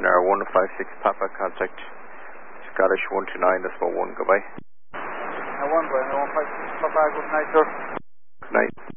NR 156 Papa, contact Scottish 129, that's about 1, goodbye. 1, Brian, 156 Papa, good night, sir. Good night.